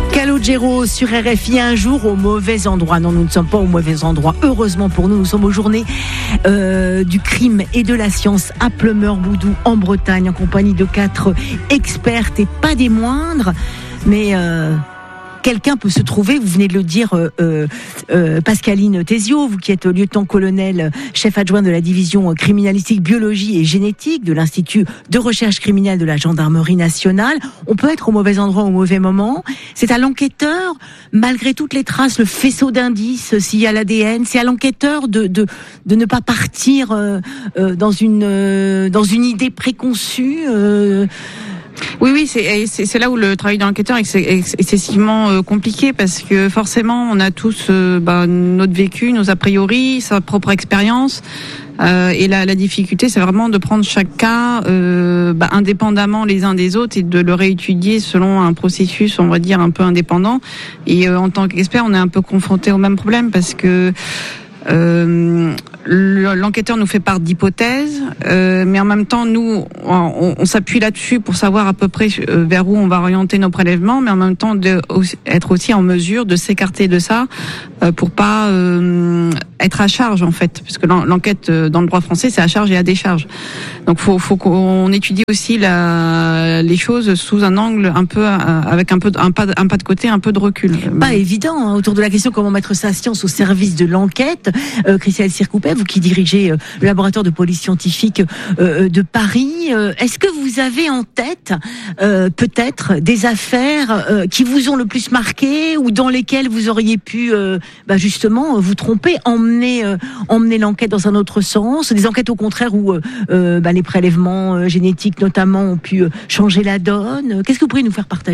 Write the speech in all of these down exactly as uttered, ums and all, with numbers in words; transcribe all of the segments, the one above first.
Calogero sur R F I, un jour au mauvais endroit. Non, nous ne sommes pas au mauvais endroit. Heureusement pour nous, nous sommes aux journées euh, du crime et de la science à Pleumeur-Boudou en Bretagne, en compagnie de quatre expertes et pas des moindres. Mais euh, quelqu'un peut se trouver, vous venez de le dire, euh, euh, Pascaline Thésio, vous qui êtes lieutenant-colonel, chef adjoint de la division criminalistique, biologie et génétique de l'Institut de recherche criminelle de la Gendarmerie nationale. On peut être au mauvais endroit au mauvais moment. C'est à l'enquêteur, malgré toutes les traces, le faisceau d'indices, s'il y a l'A D N, c'est à l'enquêteur de, de, de ne pas partir euh, euh, dans, une, euh, dans une idée préconçue. Euh, Oui, oui, c'est, c'est, c'est là où le travail d'enquêteur est excessivement euh, compliqué parce que forcément, on a tous euh, bah, notre vécu, nos a priori, sa propre expérience. Euh, et la, la difficulté, c'est vraiment de prendre chaque cas euh, bah, indépendamment les uns des autres et de le réétudier selon un processus, on va dire, un peu indépendant. Et euh, en tant qu'expert, on est un peu confronté au même problème parce que Euh, l'enquêteur nous fait part d'hypothèses, euh, mais en même temps, nous, on, on s'appuie là-dessus pour savoir à peu près vers où on va orienter nos prélèvements, mais en même temps de être aussi en mesure de s'écarter de ça euh, pour pas euh, être à charge en fait, parce que l'enquête dans le droit français, c'est à charge et à décharge. Donc, faut, faut qu'on étudie aussi la, les choses sous un angle un peu avec un peu un pas, un pas de côté, un peu de recul. Pas évident hein, autour de la question comment mettre sa science au service de l'enquête. Euh, Christelle Circoupet, vous qui dirigez euh, le laboratoire de police scientifique euh, de Paris, euh, est-ce que vous avez en tête euh, peut-être des affaires euh, qui vous ont le plus marqué ou dans lesquelles vous auriez pu euh, bah justement vous tromper, emmener euh, emmener l'enquête dans un autre sens, des enquêtes au contraire où euh, bah, les prélèvements euh, génétiques notamment ont pu euh, changer la donne. Qu'est-ce que vous pourriez nous faire partager ?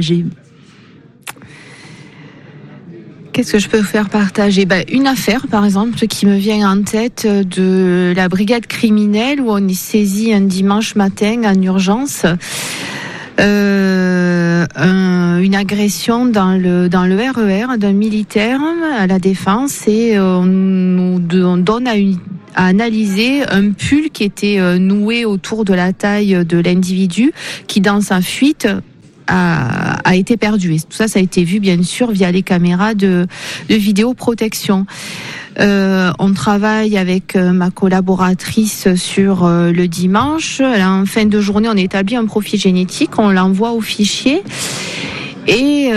Qu'est-ce que je peux faire partager ? Ben, une affaire, par exemple, qui me vient en tête de la brigade criminelle où on est saisi un dimanche matin en urgence. Euh, un, une agression dans le dans le R E R d'un militaire à la Défense et on nous on donne à une à analyser un pull qui était noué autour de la taille de l'individu qui, dans sa fuite, A, a été perdu. Et tout ça, ça a été vu bien sûr via les caméras de, de vidéoprotection. Euh, on travaille avec euh, ma collaboratrice sur euh, le dimanche. En fin de journée, on établit un profil génétique, on l'envoie au fichier et,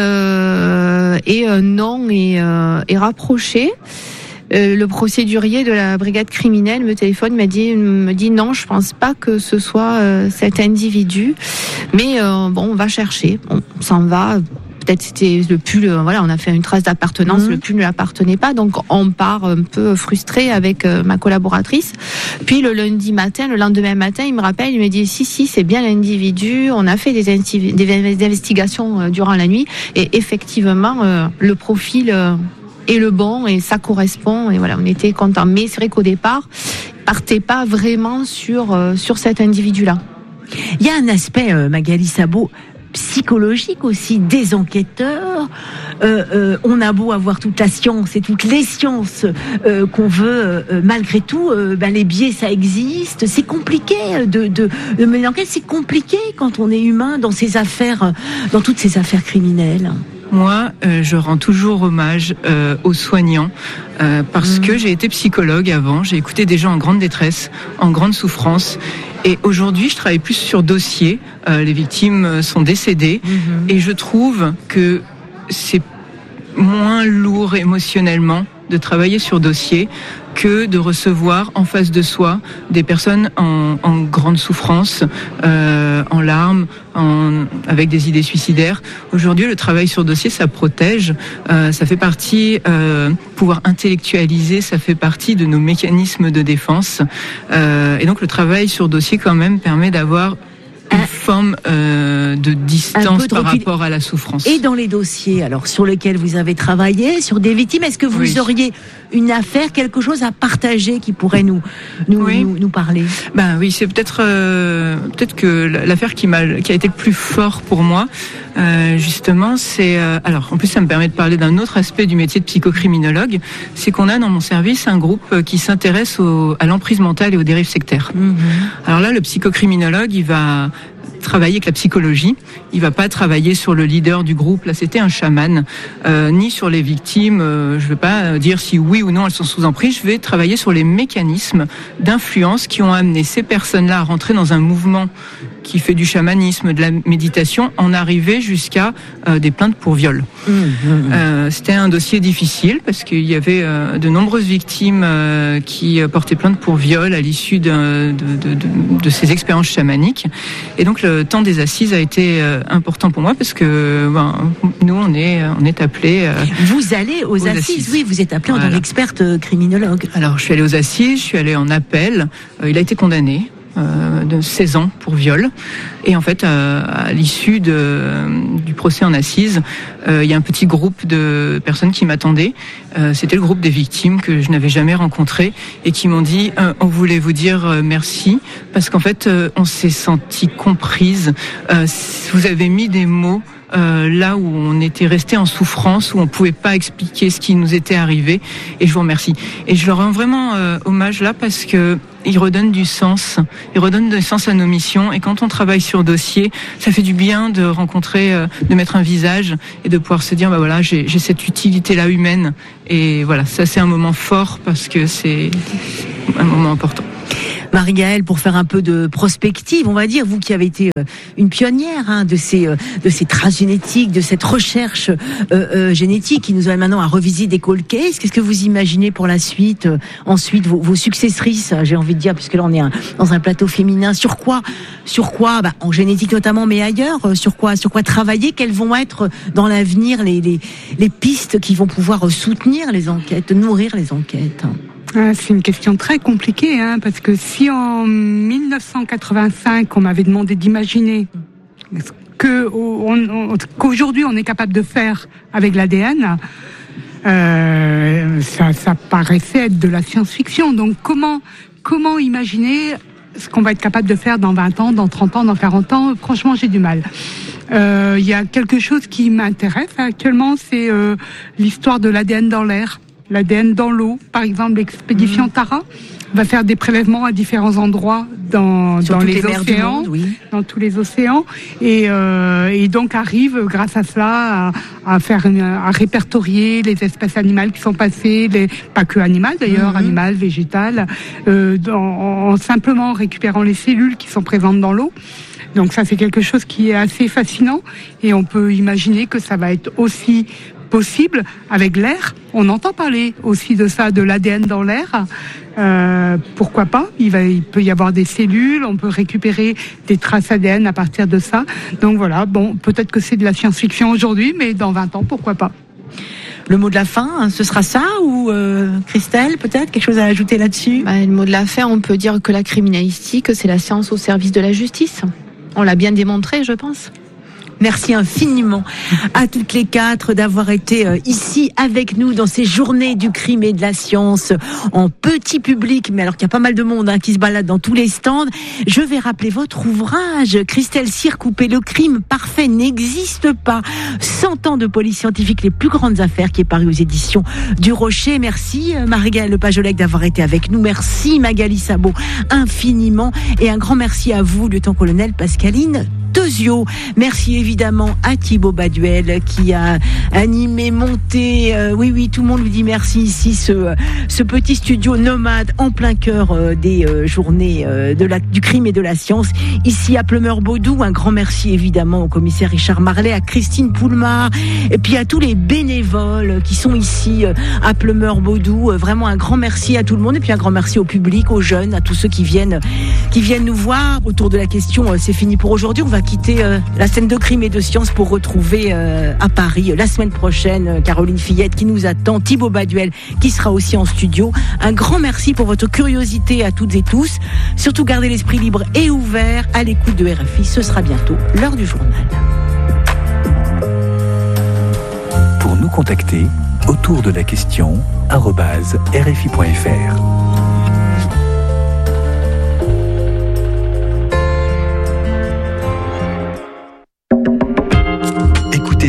euh, et un nom est, euh, est rapproché. Euh, le procédurier de la brigade criminelle me téléphone, m'a dit, me dit non, je pense pas que ce soit euh, cet individu, mais euh, bon, on va chercher, on s'en va. Peut-être c'était le pull, euh, voilà, on a fait une trace d'appartenance, mmh. Le pull ne l'appartenait pas, donc on part un peu frustré avec euh, ma collaboratrice. Puis le lundi matin, le lendemain matin, il me rappelle, il me dit si si, c'est bien l'individu. On a fait des, inti- des investigations euh, durant la nuit et effectivement euh, le profil euh, et le bon, et ça correspond, et voilà, on était contents. Mais c'est vrai qu'au départ, partez pas vraiment sur, euh, sur cet individu-là. Il y a un aspect, euh, Magali Sabot, psychologique aussi des enquêteurs. Euh, euh, on a beau avoir toute la science et toutes les sciences euh, qu'on veut, euh, malgré tout, euh, ben les biais ça existe. C'est compliqué de, de, de mener l'enquête. C'est compliqué quand on est humain dans ces affaires, dans toutes ces affaires criminelles. Moi, euh, je rends toujours hommage euh, aux soignants euh, parce mmh. que j'ai été psychologue avant, j'ai écouté des gens en grande détresse, en grande souffrance, et aujourd'hui je travaille plus sur dossier, euh, les victimes sont décédées, mmh. et je trouve que c'est moins lourd émotionnellement de travailler sur dossier que de recevoir en face de soi des personnes en, en grande souffrance, euh, en larmes, en, avec des idées suicidaires. Aujourd'hui, le travail sur dossier, ça protège, euh, ça fait partie, euh, pouvoir intellectualiser, ça fait partie de nos mécanismes de défense. Euh, et donc, le travail sur dossier, quand même, permet d'avoir une forme euh, de distance de par recul. Rapport à la souffrance. Et dans les dossiers alors sur lesquels vous avez travaillé, sur des victimes, est-ce que vous oui. auriez une affaire, quelque chose à partager qui pourrait nous nous, oui. nous, nous parler ? Ben oui, c'est peut-être euh, peut-être que l'affaire qui m'a qui a été le plus fort pour moi, euh, justement, c'est euh, alors en plus ça me permet de parler d'un autre aspect du métier de psychocriminologue, c'est qu'on a dans mon service un groupe qui s'intéresse au, à l'emprise mentale et aux dérives sectaires. Mmh. Alors là, le psychocriminologue, il va travailler avec la psychologie. Il va pas travailler sur le leader du groupe. Là, c'était un chaman, euh, ni sur les victimes. Euh, je vais pas dire si oui ou non elles sont sous emprise. Je vais travailler sur les mécanismes d'influence qui ont amené ces personnes-là à rentrer dans un mouvement qui fait du chamanisme, de la méditation, en arriver jusqu'à euh, des plaintes pour viol. Mmh, mmh. Euh, c'était un dossier difficile parce qu'il y avait euh, de nombreuses victimes euh, qui portaient plainte pour viol à l'issue de, de, de, de, de ces expériences chamaniques. Et donc le temps des assises a été euh, important pour moi parce que ben, nous on est on est appelés. Euh, vous allez aux, aux assises, assises, oui, vous êtes appelée voilà. en tant qu'experte criminologue. Alors je suis allée aux assises, je suis allée en appel. Euh, il a été condamné. Euh, de seize ans pour viol. Et en fait, euh, à l'issue de, du procès en assises, euh, il y a un petit groupe de personnes qui m'attendaient. Euh, c'était le groupe des victimes que je n'avais jamais rencontré et qui m'ont dit euh, on voulait vous dire euh, merci parce qu'en fait, euh, on s'est senti comprise. Euh, vous avez mis des mots Euh, là où on était resté en souffrance, où on pouvait pas expliquer ce qui nous était arrivé, et je vous remercie. Et je leur rends vraiment euh, hommage là parce que ils redonnent du sens, ils redonnent du sens à nos missions, et quand on travaille sur dossier, ça fait du bien de rencontrer, euh, de mettre un visage et de pouvoir se dire bah voilà, j'ai, j'ai cette utilité là humaine, et voilà, ça c'est un moment fort parce que c'est un moment important. Marie-Gaëlle, pour faire un peu de prospective, on va dire, vous qui avez été une pionnière hein, de ces euh, de ces traces génétiques, de cette recherche euh, euh, génétique qui nous amène maintenant à revisiter des cold cases. Qu'est-ce que vous imaginez pour la suite euh, Ensuite, vos, vos successrices, j'ai envie de dire, puisque là on est un, dans un plateau féminin. Sur quoi Sur quoi bah, en génétique notamment, mais ailleurs. Euh, sur quoi Sur quoi travailler Quelles vont être dans l'avenir les, les les pistes qui vont pouvoir soutenir les enquêtes, nourrir les enquêtes? C'est une question très compliquée, hein, parce que si en dix-neuf cent quatre-vingt-cinq, on m'avait demandé d'imaginer que, on, on, qu'aujourd'hui on est capable de faire avec l'A D N, euh, ça, ça paraissait être de la science-fiction. Donc comment, comment imaginer ce qu'on va être capable de faire dans vingt ans, dans trente ans, dans quarante ans? Franchement, j'ai du mal. Il euh, y a quelque chose qui m'intéresse actuellement, c'est euh, l'histoire de l'A D N dans l'air. L'A D N dans l'eau, par exemple, l'expédition mmh. Tara va faire des prélèvements à différents endroits dans, dans les, les océans, monde, oui. dans tous les océans, et, euh, et donc arrive, grâce à cela, à, à faire, une, à répertorier les espèces animales qui sont passées, les, pas que animales d'ailleurs, mmh. animales, végétales, euh, en, en simplement récupérant les cellules qui sont présentes dans l'eau. Donc ça, c'est quelque chose qui est assez fascinant, et on peut imaginer que ça va être aussi possible avec l'air. On entend parler aussi de ça, de l'A D N dans l'air. Euh, pourquoi pas ? Il va, il peut y avoir des cellules, on peut récupérer des traces A D N à partir de ça. Donc voilà, bon, peut-être que c'est de la science-fiction aujourd'hui, mais dans vingt ans, pourquoi pas ? Le mot de la fin, hein, ce sera ça ou euh, Christelle, peut-être quelque chose à ajouter là-dessus ? Bah, le mot de la fin, on peut dire que la criminalistique, c'est la science au service de la justice. On l'a bien démontré, je pense. Merci infiniment à toutes les quatre d'avoir été ici avec nous dans ces journées du crime et de la science en petit public, mais alors qu'il y a pas mal de monde hein, qui se balade dans tous les stands. Je vais rappeler votre ouvrage, Christelle Cyr Coupé, Le crime parfait n'existe pas. cent ans de police scientifique, les plus grandes affaires, qui est paru aux éditions du Rocher. Merci Marie-Gaëlle Lepage-Olec d'avoir été avec nous. Merci Magali Sabot infiniment. Et un grand merci à vous, lieutenant-colonel Pascaline Tezio. Merci évidemment à Thibaut Baduel qui a animé, monté. Euh, oui, oui, tout le monde lui dit merci ici. Ce, ce petit studio nomade en plein cœur euh, des euh, journées euh, de la, du crime et de la science. Ici à Pleumeur-Baudou, un grand merci évidemment au commissaire Richard Marlet, à Christine Poulmar, et puis à tous les bénévoles qui sont ici euh, à Pleumeur-Baudou. Euh, vraiment un grand merci à tout le monde, et puis un grand merci au public, aux jeunes, à tous ceux qui viennent, qui viennent nous voir autour de la question. Euh, c'est fini pour aujourd'hui. On va quitter euh, la scène de crime et de science pour retrouver euh, à Paris euh, la semaine prochaine euh, Caroline Fillette qui nous attend, Thibaut Baduel qui sera aussi en studio. Un grand merci pour votre curiosité à toutes et tous. Surtout gardez l'esprit libre et ouvert à l'écoute de R F I. Ce sera bientôt l'heure du journal. Pour nous contacter, autour de la question arobase r f i point f r.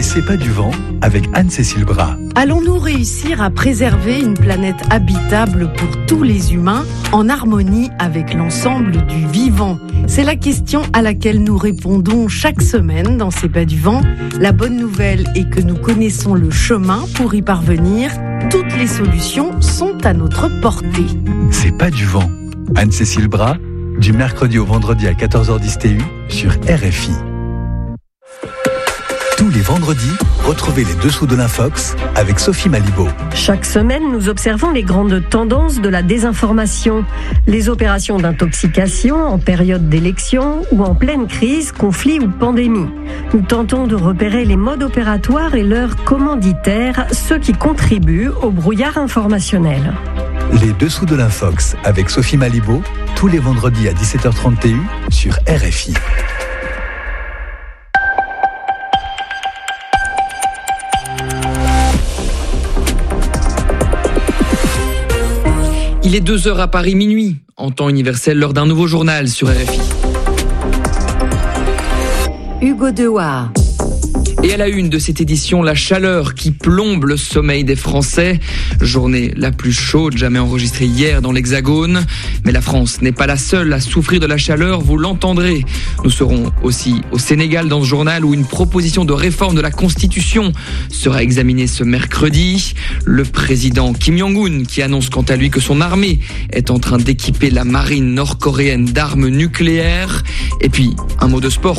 C'est pas du vent avec Anne-Cécile Bras. Allons-nous réussir à préserver une planète habitable pour tous les humains en harmonie avec l'ensemble du vivant? C'est la question à laquelle nous répondons chaque semaine dans C'est pas du vent. La bonne nouvelle est que nous connaissons le chemin pour y parvenir. Toutes les solutions sont à notre portée. C'est pas du vent. Anne-Cécile Bras, du mercredi au vendredi à quatorze heures dix T U sur R F I. Tous les vendredis, retrouvez les dessous de l'Infox avec Sophie Malibaud. Chaque semaine, nous observons les grandes tendances de la désinformation. Les opérations d'intoxication en période d'élection ou en pleine crise, conflit ou pandémie. Nous tentons de repérer les modes opératoires et leurs commanditaires, ceux qui contribuent au brouillard informationnel. Les dessous de l'Infox avec Sophie Malibaud, tous les vendredis à dix-sept heures trente T U sur R F I. Il est deux heures à Paris, minuit, en temps universel, lors d'un nouveau journal sur R F I. Hugo Dewar. Et à la une de cette édition, la chaleur qui plombe le sommeil des Français. Journée la plus chaude jamais enregistrée hier dans l'Hexagone. Mais la France n'est pas la seule à souffrir de la chaleur, vous l'entendrez. Nous serons aussi au Sénégal dans ce journal où une proposition de réforme de la Constitution sera examinée ce mercredi. Le président Kim Jong-un qui annonce quant à lui que son armée est en train d'équiper la marine nord-coréenne d'armes nucléaires. Et puis, un mot de sport.